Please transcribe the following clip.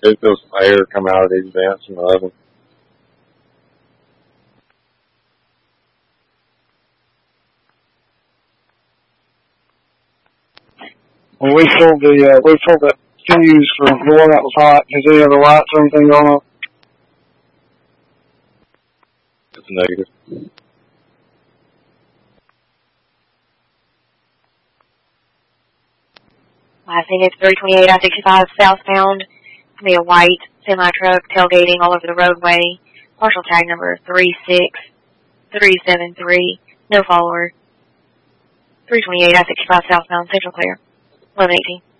It feels some air come out of these vents in the oven. Well, we pulled the fuse for the one that was hot. Does any other lights or anything going on? It's negative. Last thing is 328 I-65 southbound. Be a white semi-truck tailgating all over the roadway. Partial tag number 36373. No follower. 328 I-65 southbound, Central Clear. 1118.